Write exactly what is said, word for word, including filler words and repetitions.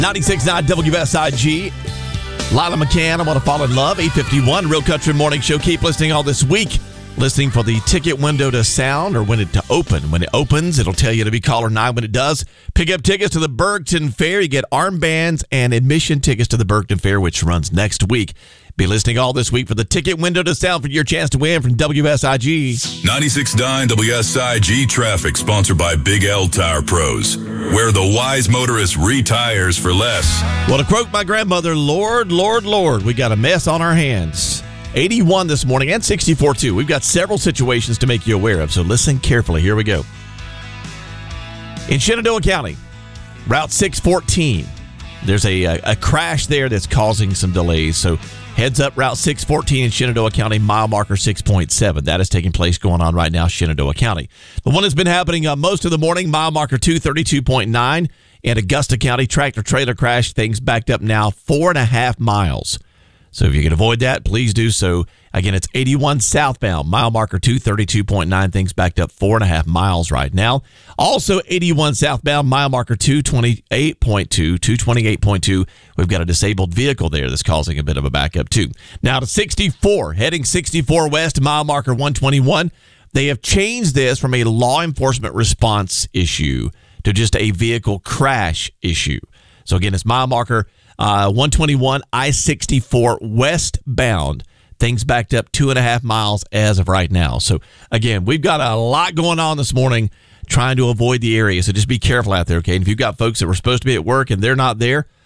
ninety-six point nine W S I G. Lila McCann, I Want to Fall in Love, eight fifty-one. Real Country Morning Show. Keep listening all this week. Listening for the ticket window to sound or when it to open. When it opens, it'll tell you to be caller nine when it does. Pick up tickets to the Bergton Fair. You get armbands and admission tickets to the Bergton Fair, which runs next week. Be listening all this week for the ticket window to sound for your chance to win from W S I G. ninety-six point nine W S I G Traffic, sponsored by Big L Tire Pros, where the wise motorist retires for less. Well, to quote my grandmother, Lord, Lord, Lord, we got a mess on our hands. eighty-one this morning and sixty-four too. We've got several situations to make you aware of, so listen carefully. Here we go. In Shenandoah County, Route six fourteen, there's a, a, a crash there that's causing some delays. So heads up, Route six fourteen in Shenandoah County, mile marker six point seven. That is taking place going on right now, Shenandoah County. The one that's been happening uh, most of the morning, mile marker two thirty-two point nine. In Augusta County, tractor trailer crash, things backed up now four and a half miles. So if you can avoid that, please do so. Again, it's eighty-one southbound, mile marker two thirty-two point nine. Things backed up four and a half miles right now. Also, eighty-one southbound, mile marker two twenty-eight point two, two twenty-eight point two. We've got a disabled vehicle there that's causing a bit of a backup too. Now to sixty-four, heading sixty-four west, mile marker one twenty-one. They have changed this from a law enforcement response issue to just a vehicle crash issue. So again, it's mile marker Uh, one twenty-one, I sixty-four westbound. Things backed up two and a half miles as of right now. So, again, we've got a lot going on this morning trying to avoid the area. So just be careful out there, okay? And if you've got folks that were supposed to be at work and they're not there,